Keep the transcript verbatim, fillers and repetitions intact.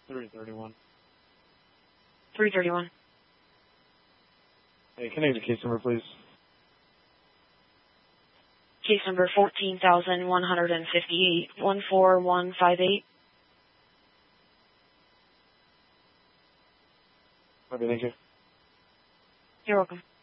three thirty-one. three thirty-one. Hey, can I have the case number, please? Case number fourteen thousand one hundred fifty-eight, one four one five eight. Okay, thank you. You're welcome.